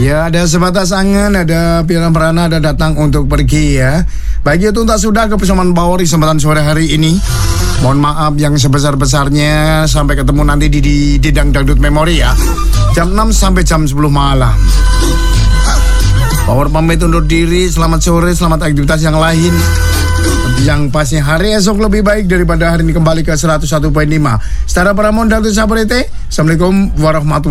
Ya, ada sebatas angan, ada pilihan perana, ada datang untuk pergi ya. Baik itu tak sudah kebersamaan Power di kesempatan sore hari ini. Mohon maaf yang sebesar-besarnya. Sampai ketemu nanti di Didang Dangdut Memori ya. Jam 6 sampai jam 10 malam. Power pamit undur diri. Selamat sore, selamat aktivitas yang lain. Yang pasnya hari esok lebih baik daripada hari ini. Kembali ke 101.5 Setara Paramount Dangdut Sabarete. Assalamualaikum warahmatullahi wabarakatuh.